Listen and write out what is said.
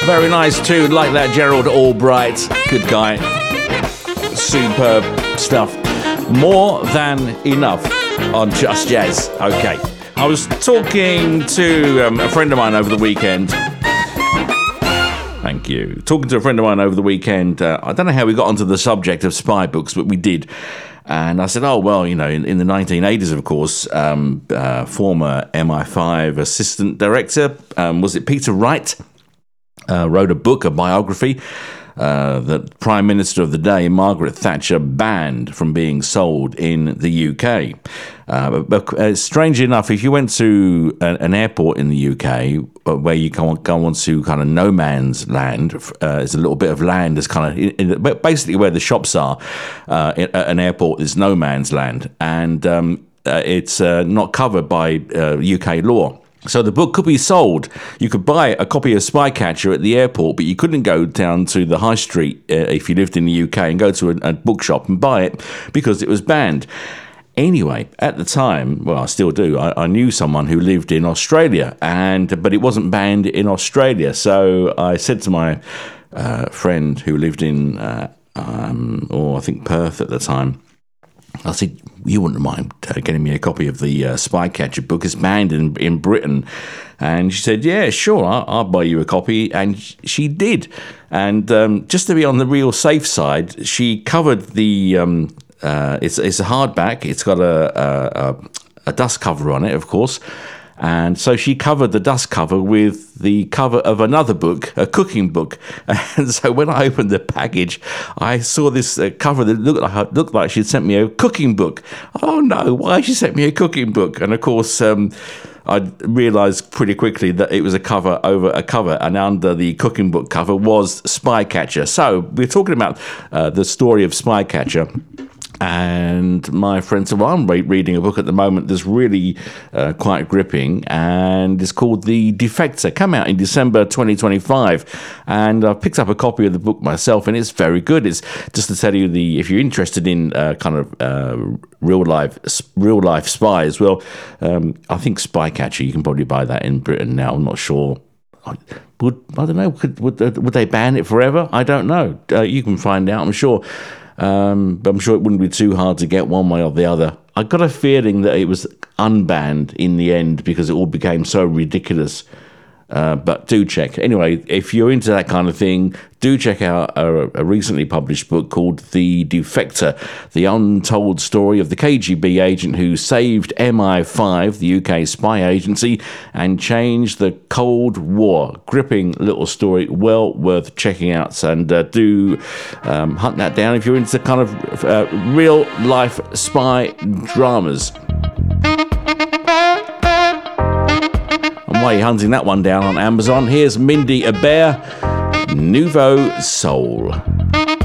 Very nice tune, like that Gerald Albright. Good guy. Superb stuff. More Than Enough on Just Jazz. Okay. I was talking to a friend of mine over the weekend. Thank you. Talking to a friend of mine over the weekend. I don't know how we got onto the subject of spy books, but we did. And I said, oh, well, in the 1980s, of course, former MI5 assistant director, was it Peter Wright, wrote a book, a biography, that Prime Minister of the day, Margaret Thatcher, banned from being sold in the UK. But strangely enough, if you went to an airport in the UK where you go on to kind of no man's land, there's a little bit of land that's kind of basically where the shops are. At an airport is no man's land, and it's not covered by UK law. So the book could be sold. You could buy a copy of Spycatcher at the airport, but you couldn't go down to the high street if you lived in the UK and go to a bookshop and buy it because it was banned. Anyway, at the time, well, I still do, I knew someone who lived in Australia, but it wasn't banned in Australia. So I said to my friend who lived in, I think Perth at the time, I said, you wouldn't mind getting me a copy of the Spycatcher book. It's banned in Britain. And she said, yeah, sure, I'll buy you a copy. And she did. And just to be on the real safe side, she covered the... it's a hardback. It's got a dust cover on it, of course. And so she covered the dust cover with the cover of another book, a cooking book. And so when I opened the package, I saw this cover that looked like she'd sent me a cooking book. Oh no, why she sent me a cooking book? And of course, I realised pretty quickly that it was a cover over a cover, and under the cooking book cover was Spycatcher. So we're talking about the story of Spycatcher. And my friend said, well, I'm reading a book at the moment that's really quite gripping, and it's called The Defector. Came out in December 2025, and I picked up a copy of the book myself, and it's very good. It's just to tell you, if you're interested in kind of real life spies, well, I think Spycatcher, you can probably buy that in Britain now. I'm not sure. I don't know. Would they ban it forever? I don't know. You can find out, I'm sure. But I'm sure it wouldn't be too hard to get one way or the other. I got a feeling that it was unbanned in the end because it all became so ridiculous. But do check. Anyway, if you're into that kind of thing, do check out a recently published book called The Defector, the untold story of the KGB agent who saved MI5, the UK spy agency, and changed the Cold War. Gripping little story, well worth checking out. And do hunt that down if you're into kind of real-life spy dramas. While you're hunting that one down on Amazon, here's Mindy Abair, Nouveau Soul.